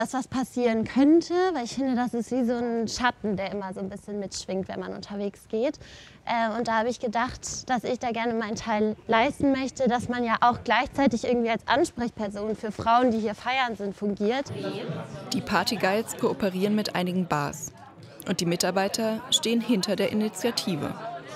dass was passieren könnte, weil ich finde, das ist wie so ein Schatten, der immer so ein bisschen mitschwingt, wenn man unterwegs geht. Und da habe ich gedacht, dass ich da gerne meinen Teil leisten möchte, dass man ja auch gleichzeitig irgendwie als Ansprechperson für Frauen, die hier feiern sind, fungiert. Die Partyguides kooperieren mit einigen Bars. Und die Mitarbeiter stehen hinter der Initiative.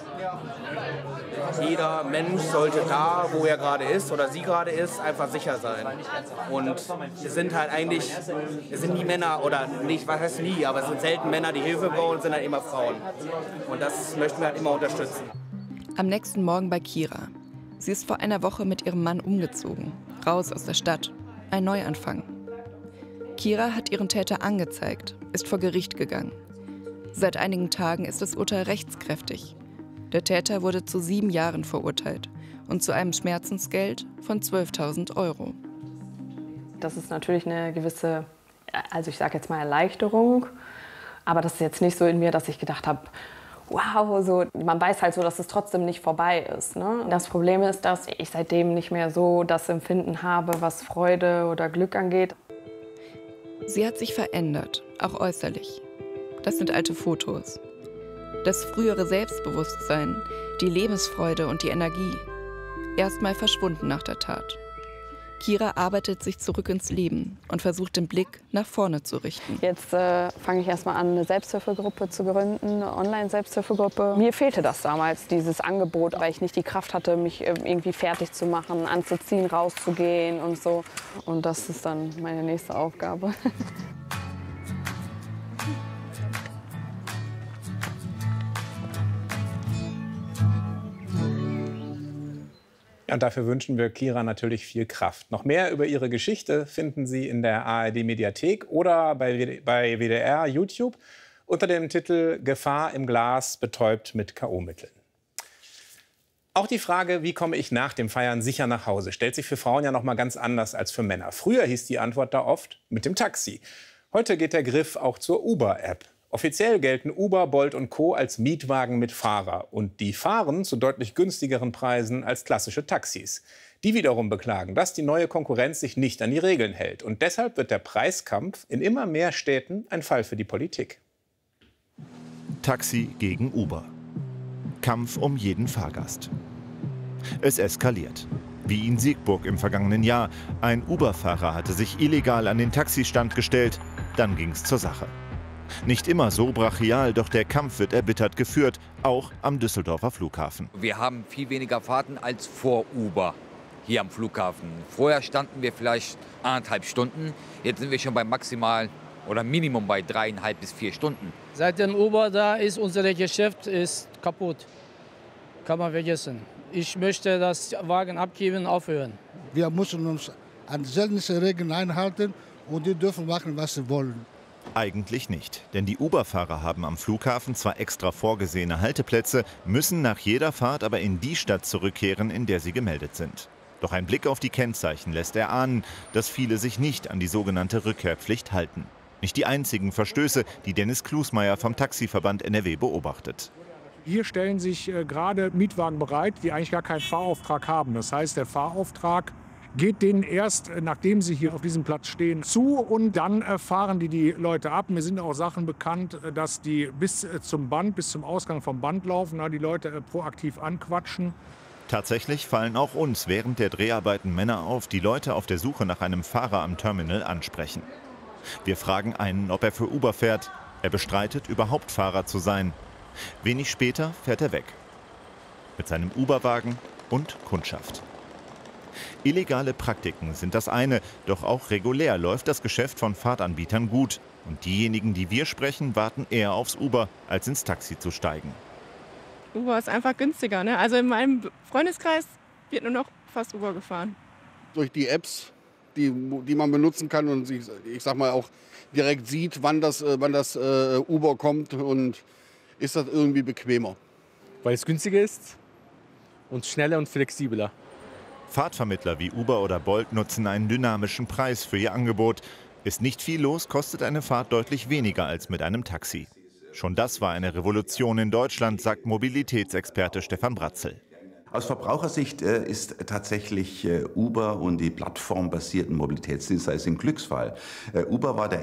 Jeder Mensch sollte da, wo er gerade ist oder sie gerade ist, einfach sicher sein. Und es sind halt eigentlich, es sind nie Männer oder nicht, was heißt nie, aber es sind selten Männer, die Hilfe brauchen, es sind halt immer Frauen. Und das möchten wir halt immer unterstützen. Am nächsten Morgen bei Kira. Sie ist vor einer Woche mit ihrem Mann umgezogen, raus aus der Stadt. Ein Neuanfang. Kira hat ihren Täter angezeigt, ist vor Gericht gegangen. Seit einigen Tagen ist das Urteil rechtskräftig. Der Täter wurde zu 7 Jahren verurteilt und zu einem Schmerzensgeld von 12.000 €. Das ist natürlich eine gewisse, also ich sage jetzt mal Erleichterung, aber das ist jetzt nicht so in mir, dass ich gedacht habe, wow, so, man weiß halt so, dass es trotzdem nicht vorbei ist. Ne? Das Problem ist, dass ich seitdem nicht mehr so das Empfinden habe, was Freude oder Glück angeht. Sie hat sich verändert, auch äußerlich. Das sind alte Fotos. Das frühere Selbstbewusstsein, die Lebensfreude und die Energie. Erstmal verschwunden nach der Tat. Kira arbeitet sich zurück ins Leben und versucht den Blick nach vorne zu richten. Jetzt fange ich erstmal an, eine Selbsthilfegruppe zu gründen, eine Online-Selbsthilfegruppe. Mir fehlte das damals, dieses Angebot, weil ich nicht die Kraft hatte, mich irgendwie fertig zu machen, anzuziehen, rauszugehen und so. Und das ist dann meine nächste Aufgabe. Und dafür wünschen wir Kira natürlich viel Kraft. Noch mehr über ihre Geschichte finden Sie in der ARD-Mediathek oder bei WDR YouTube unter dem Titel Gefahr im Glas, betäubt mit K.O.-Mitteln. Auch die Frage, wie komme ich nach dem Feiern sicher nach Hause, stellt sich für Frauen ja noch mal ganz anders als für Männer. Früher hieß die Antwort da oft mit dem Taxi. Heute geht der Griff auch zur Uber-App. Offiziell gelten Uber, Bolt und Co. als Mietwagen mit Fahrer. Und die fahren zu deutlich günstigeren Preisen als klassische Taxis. Die wiederum beklagen, dass die neue Konkurrenz sich nicht an die Regeln hält. Und deshalb wird der Preiskampf in immer mehr Städten ein Fall für die Politik. Taxi gegen Uber. Kampf um jeden Fahrgast. Es eskaliert. Wie in Siegburg im vergangenen Jahr. Ein Uber-Fahrer hatte sich illegal an den Taxistand gestellt. Dann ging es zur Sache. Nicht immer so brachial, doch der Kampf wird erbittert geführt, auch am Düsseldorfer Flughafen. Wir haben viel weniger Fahrten als vor Uber hier am Flughafen. Vorher standen wir vielleicht 1,5 Stunden, jetzt sind wir schon bei maximal oder Minimum bei 3,5 bis 4 Stunden. Seit dem Uber da ist, unser Geschäft ist kaputt. Kann man vergessen. Ich möchte das Wagen abgeben, aufhören. Wir müssen uns an sämtliche Regeln einhalten und die dürfen machen, was sie wollen. Eigentlich nicht, denn die Uber-Fahrer haben am Flughafen zwar extra vorgesehene Halteplätze, müssen nach jeder Fahrt aber in die Stadt zurückkehren, in der sie gemeldet sind. Doch ein Blick auf die Kennzeichen lässt erahnen, dass viele sich nicht an die sogenannte Rückkehrpflicht halten. Nicht die einzigen Verstöße, die Dennis Klusmeier vom Taxiverband NRW beobachtet. Hier stellen sich gerade Mietwagen bereit, die eigentlich gar keinen Fahrauftrag haben. Das heißt, der Fahrauftrag geht denen erst, nachdem sie hier auf diesem Platz stehen, zu und dann fahren die Leute ab. Mir sind auch Sachen bekannt, dass die bis zum Ausgang vom Band laufen, die Leute proaktiv anquatschen. Tatsächlich fallen auch uns während der Dreharbeiten Männer auf, die Leute auf der Suche nach einem Fahrer am Terminal ansprechen. Wir fragen einen, ob er für Uber fährt. Er bestreitet, überhaupt Fahrer zu sein. Wenig später fährt er weg. Mit seinem Uberwagen und Kundschaft. Illegale Praktiken sind das eine, doch auch regulär läuft das Geschäft von Fahrtanbietern gut. Und diejenigen, die wir sprechen, warten eher aufs Uber, als ins Taxi zu steigen. Uber ist einfach günstiger, ne? Also in meinem Freundeskreis wird nur noch fast Uber gefahren. Durch die Apps, die man benutzen kann und ich sag mal auch direkt sieht, wann das Uber kommt, und ist das irgendwie bequemer. Weil es günstiger ist und schneller und flexibler. Fahrtvermittler wie Uber oder Bolt nutzen einen dynamischen Preis für ihr Angebot. Ist nicht viel los, kostet eine Fahrt deutlich weniger als mit einem Taxi. Schon das war eine Revolution in Deutschland, sagt Mobilitätsexperte Stefan Bratzel. Aus Verbrauchersicht ist tatsächlich Uber und die plattformbasierten Mobilitätsdienstleister ein Glücksfall. Uber war der